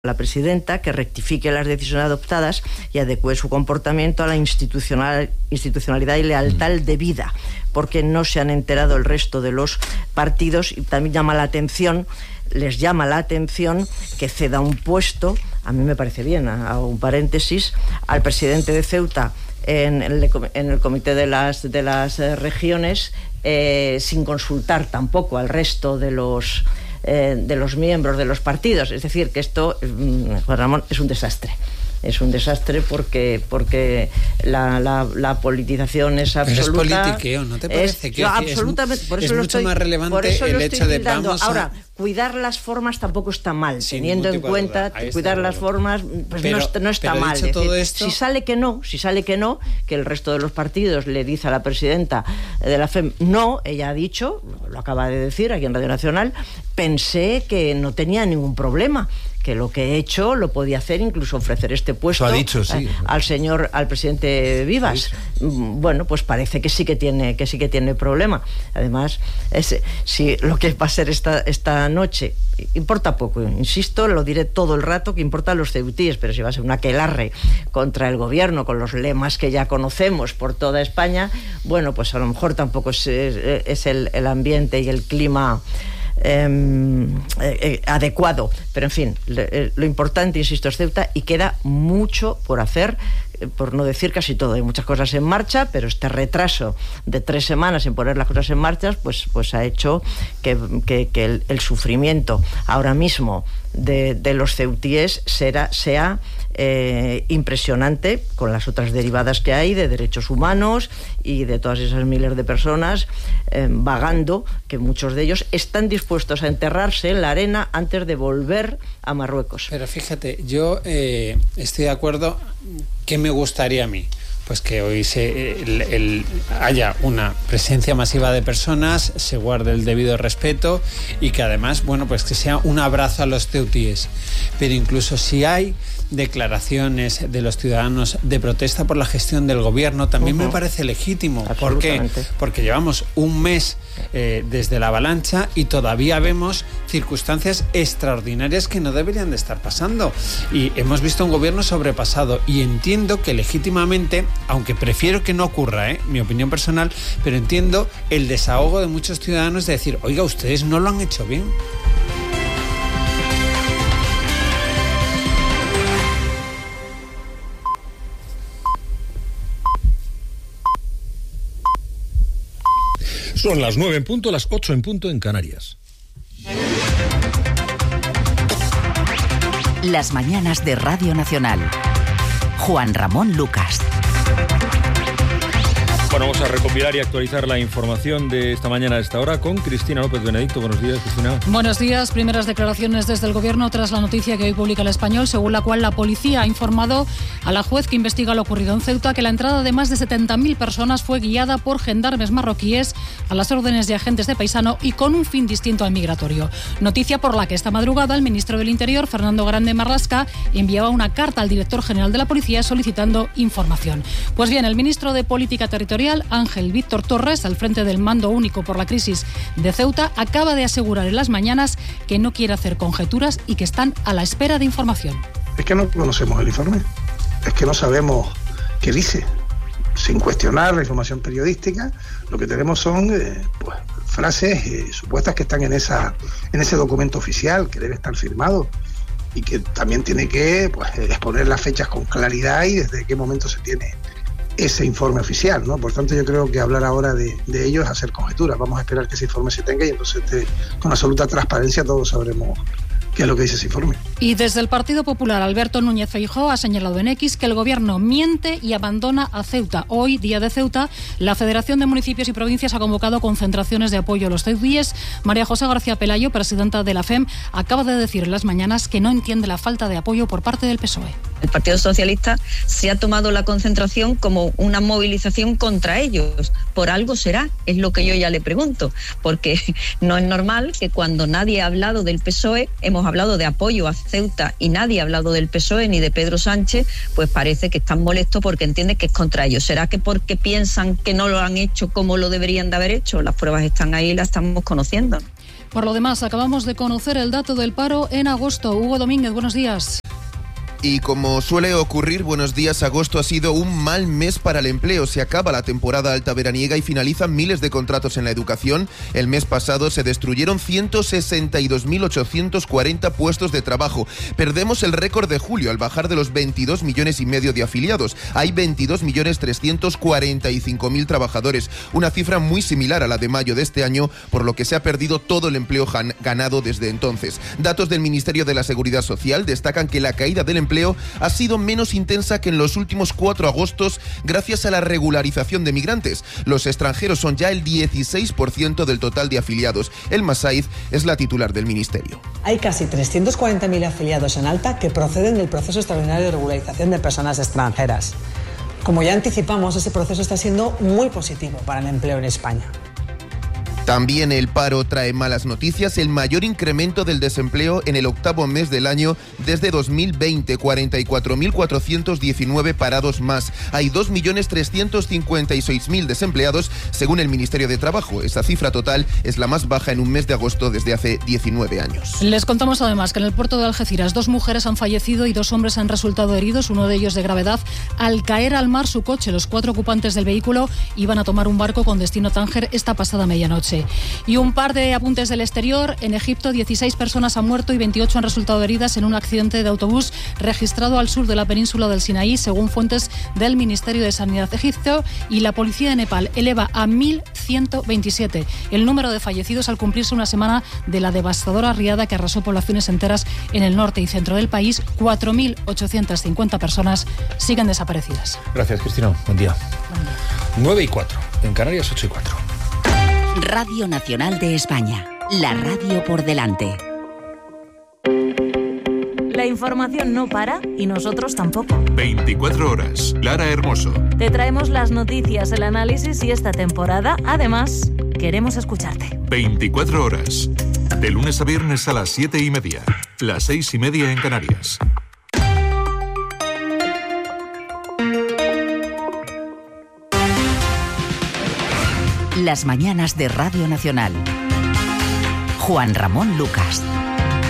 la presidenta que rectifique las decisiones adoptadas y adecue su comportamiento a la institucionalidad y lealtad debida, porque no se han enterado el resto de los partidos. Y también les llama la atención que ceda un puesto, a mí me parece bien, hago un paréntesis, al presidente de Ceuta en el comité de las regiones, sin consultar tampoco al resto de los miembros de los partidos. Es decir, que esto, Juan Ramón, es un desastre. Es un desastre porque la politización es absoluta. Pero es politiqueo, ¿no te parece? Absolutamente. Por eso es mucho más relevante el hecho de Ahora, cuidar las formas tampoco está mal, teniendo en cuenta cuidar las formas, pues no está mal. Dicho todo esto, si sale que no, que el resto de los partidos le dice a la presidenta de la FEM, no, ella ha dicho, lo acaba de decir aquí en Radio Nacional, pensé que no tenía ningún problema, que lo que he hecho lo podía hacer, incluso ofrecer este puesto al presidente Vivas. Sí. Bueno, pues parece que sí que tiene problema. Además, si lo que va a ser esta noche importa poco, insisto, lo diré todo el rato, que importan los ceutíes, pero si va a ser un aquelarre contra el gobierno con los lemas que ya conocemos por toda España, bueno, pues a lo mejor tampoco es el ambiente y el clima adecuado, pero en fin, lo importante, insisto, es Ceuta, y queda mucho por hacer, por no decir casi todo. Hay muchas cosas en marcha, pero este retraso de 3 semanas en poner las cosas en marcha, pues ha hecho que el sufrimiento ahora mismo de los ceutíes sea impresionante, con las otras derivadas que hay de derechos humanos y de todas esas miles de personas vagando, que muchos de ellos están dispuestos a enterrarse en la arena antes de volver a Marruecos. Pero fíjate, yo estoy de acuerdo. ¿Qué me gustaría a mí? Pues que hoy haya una presencia masiva de personas, se guarde el debido respeto y que además, bueno, pues que sea un abrazo a los ceutíes. Pero incluso si hay declaraciones de los ciudadanos de protesta por la gestión del gobierno, también me parece legítimo. ¿Por qué? Porque llevamos un mes desde la avalancha y todavía vemos circunstancias extraordinarias que no deberían de estar pasando. Y hemos visto un gobierno sobrepasado, y entiendo que legítimamente, aunque prefiero que no ocurra, mi opinión personal, pero entiendo el desahogo de muchos ciudadanos de decir, oiga, ustedes no lo han hecho bien. Son las 9 en punto, las 8 en punto en Canarias. Las mañanas de Radio Nacional. Juan Ramón Lucas. Bueno, vamos a recopilar y actualizar la información de esta mañana a esta hora con Cristina López Benedicto. Buenos días, Cristina. Buenos días. Primeras declaraciones desde el Gobierno tras la noticia que hoy publica El Español, según la cual la policía ha informado a la juez que investiga lo ocurrido en Ceuta que la entrada de más de 70.000 personas fue guiada por gendarmes marroquíes a las órdenes de agentes de paisano y con un fin distinto al migratorio. Noticia por la que esta madrugada el ministro del Interior, Fernando Grande Marlaska, enviaba una carta al director general de la policía solicitando información. Pues bien, el ministro de Política Territorial, Ángel Víctor Torres, al frente del Mando Único por la Crisis de Ceuta, acaba de asegurar en las mañanas que no quiere hacer conjeturas y que están a la espera de información. Es que no conocemos el informe, es que no sabemos qué dice. Sin cuestionar la información periodística, lo que tenemos son frases supuestas que están en ese documento oficial que debe estar firmado y que también tiene que exponer las fechas con claridad y desde qué momento se tiene ese informe oficial, ¿no? Por tanto, yo creo que hablar ahora de ello es hacer conjeturas. Vamos a esperar que ese informe se tenga y entonces con absoluta transparencia todos sabremos qué es lo que dice ese informe. Y desde el Partido Popular, Alberto Núñez Feijóo ha señalado en X que el Gobierno miente y abandona a Ceuta. Hoy, día de Ceuta, la Federación de Municipios y Provincias ha convocado concentraciones de apoyo a los ceutíes. María José García Pelayo, presidenta de la FEM, acaba de decir en las mañanas que no entiende la falta de apoyo por parte del PSOE. El Partido Socialista se ha tomado la concentración como una movilización contra ellos. Por algo será, es lo que yo ya le pregunto, porque no es normal que cuando nadie ha hablado del PSOE, hemos hablado de apoyo a Ceuta y nadie ha hablado del PSOE ni de Pedro Sánchez, pues parece que están molestos porque entienden que es contra ellos. ¿Será que porque piensan que no lo han hecho como lo deberían de haber hecho? Las pruebas están ahí y las estamos conociendo. Por lo demás, acabamos de conocer el dato del paro en agosto. Hugo Domínguez, buenos días. Y como suele ocurrir, buenos días, agosto ha sido un mal mes para el empleo. Se acaba la temporada alta veraniega y finalizan miles de contratos en la educación. El mes pasado se destruyeron 162.840 puestos de trabajo. Perdemos el récord de julio al bajar de los 22,5 millones de afiliados. Hay 22.345.000 trabajadores, una cifra muy similar a la de mayo de este año, por lo que se ha perdido todo el empleo ganado desde entonces. Datos del Ministerio de la Seguridad Social destacan que la caída del empleo ha sido menos intensa que en los últimos 4 agostos gracias a la regularización de migrantes. Los extranjeros son ya el 16% del total de afiliados. Elma Saiz es la titular del Ministerio. Hay casi 340.000 afiliados en alta que proceden del proceso extraordinario de regularización de personas extranjeras. Como ya anticipamos, ese proceso está siendo muy positivo para el empleo en España. También el paro trae malas noticias, el mayor incremento del desempleo en el 8º mes del año desde 2020, 44.419 parados más. Hay 2.356.000 desempleados, según el Ministerio de Trabajo. Esa cifra total es la más baja en un mes de agosto desde hace 19 años. Les contamos además que en el puerto de Algeciras 2 mujeres han fallecido y 2 hombres han resultado heridos, uno de ellos de gravedad, al caer al mar su coche. Los 4 ocupantes del vehículo iban a tomar un barco con destino a Tánger esta pasada medianoche. Y un par de apuntes del exterior. En Egipto, 16 personas han muerto y 28 han resultado heridas en un accidente de autobús registrado al sur de la península del Sinaí, según fuentes del Ministerio de Sanidad egipcio. Y la policía de Nepal eleva a 1.127 el número de fallecidos al cumplirse una semana de la devastadora riada que arrasó poblaciones enteras en el norte y centro del país. 4.850 personas siguen desaparecidas. Gracias, Cristina. Buen día. 9:04. En Canarias, 8:04. Radio Nacional de España. La radio por delante. La información no para y nosotros tampoco. 24 horas. Lara Hermoso. Te traemos las noticias, el análisis y esta temporada, además, queremos escucharte. 24 horas. De lunes a viernes a las 7:30. Las 6:30 en Canarias. Las mañanas de Radio Nacional. Juan Ramón Lucas.